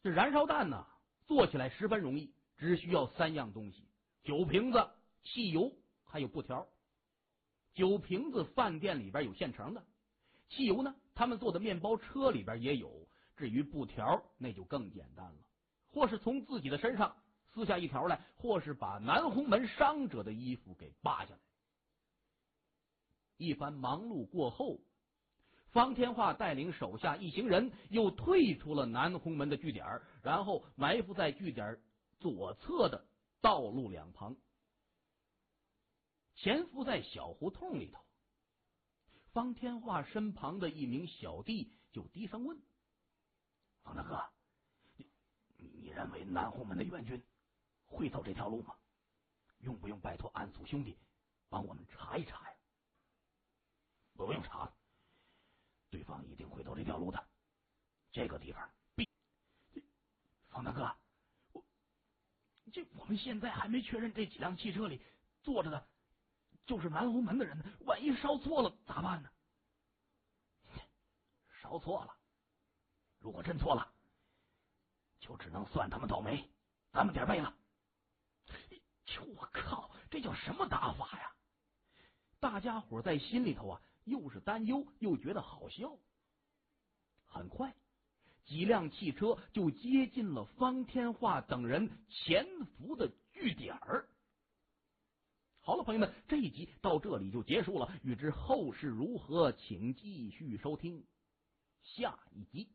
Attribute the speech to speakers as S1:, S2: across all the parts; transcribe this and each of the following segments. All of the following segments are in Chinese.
S1: 这燃烧弹呢，做起来十分容易，只需要3样东西：酒瓶子、汽油还有布条。酒瓶子饭店里边有现成的，汽油呢他们做的面包车里边也有，至于布条那就更简单了，或是从自己的身上撕下一条来，或是把南红门伤者的衣服给扒下来。一番忙碌过后，方天化带领手下一行人又退出了南红门的据点，然后埋伏在据点左侧的道路两旁。潜伏在小胡同里头，方天化身旁的一名小弟就低声问：方大哥，你认为南红门的援军会走这条路吗？用不用拜托安祖兄弟帮我们查一查呀？不用查了，对方一定会走这条路的。这个地方方大哥，我们现在还没确认这几辆汽车里坐着的就是南红门的人呢，万一烧错了咋办呢？烧错了，如果真错了，就只能算他们倒霉，咱们点背了。我靠，这叫什么打法呀？大家伙在心里头啊，又是担忧又觉得好笑。很快，几辆汽车就接近了方天化等人潜伏的据点儿。好了，朋友们，这一集到这里就结束了。欲知后事如何，请继续收听下一集。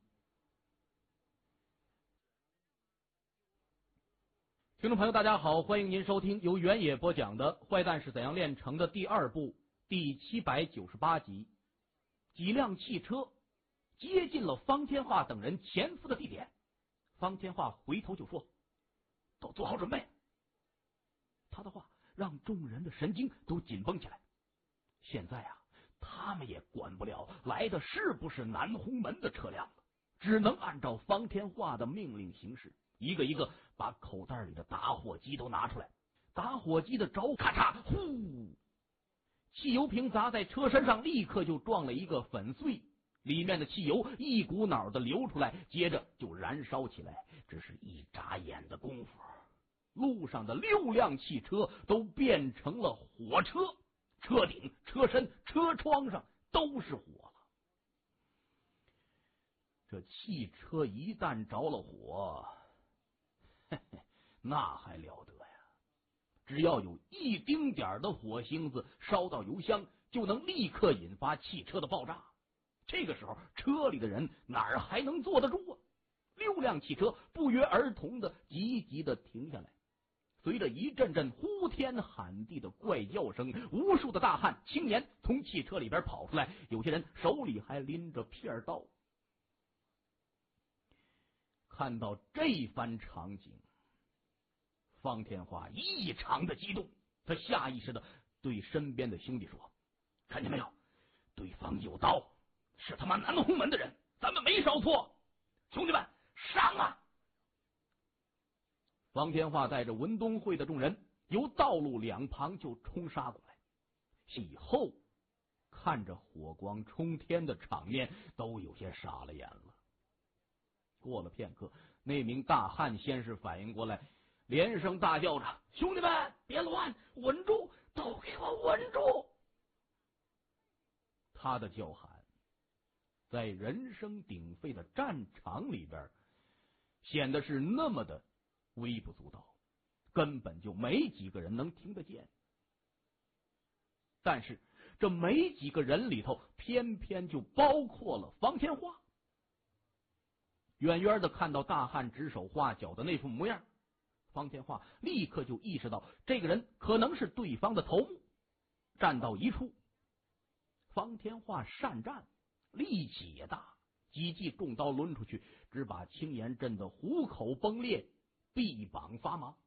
S1: 听众朋友大家好，欢迎您收听由原野播讲的《坏蛋是怎样炼成的》第2部第798集。几辆汽车接近了方天化等人潜伏的地点，方天化回头就说：都做好准备。他的话让众人的神经都紧绷起来。现在啊，他们也管不了来的是不是南红门的车辆了，只能按照方天化的命令行事，一个一个把口袋里的打火机都拿出来。打火机的着咔嚓呼，汽油瓶砸在车身上，立刻就撞了一个粉碎，里面的汽油一股脑的流出来，接着就燃烧起来。只是一眨眼的功夫，路上的6辆汽车都变成了火车，车顶、车身、车窗上都是火了。这汽车一旦着了火，那还了得呀！只要有一丁点的火星子烧到油箱，就能立刻引发汽车的爆炸。这个时候车里的人哪儿还能坐得住啊？6辆汽车不约而同的急急的停下来，随着一阵阵呼天喊地的怪叫声，无数的大汉青年从汽车里边跑出来，有些人手里还拎着片刀。看到这番场景，方天化异常的激动，他下意识的对身边的兄弟说：看见没有，对方有刀，是他妈南红门的人，咱们没烧错，兄弟们上啊！方天化带着文东会的众人由道路两旁就冲杀过来，以后看着火光冲天的场面都有些傻了眼了。过了片刻，那名大汉先是反应过来，连声大叫着：兄弟们别乱，稳住，都给我稳住！他的叫喊在人声鼎沸的战场里边显得是那么的微不足道，根本就没几个人能听得见。但是这没几个人里头偏偏就包括了方天化。远远的看到大汉指手画脚的那副模样，方天化立刻就意识到这个人可能是对方的头目。站到一处，方天化善战，力气也大，几记重刀抡出去，只把青岩震得虎口崩裂，臂膀发麻，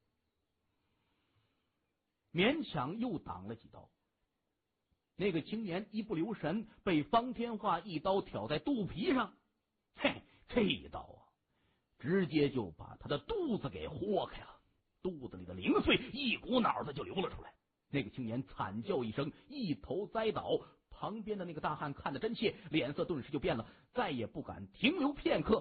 S1: 勉强又挡了几刀。那个青年一不留神，被方天化一刀挑在肚皮上，嘿，这一刀啊，直接就把他的肚子给豁开了，肚子里的零碎一股脑的就流了出来。那个青年惨叫一声，一头栽倒。旁边的那个大汉看得真切，脸色顿时就变了，再也不敢停留片刻，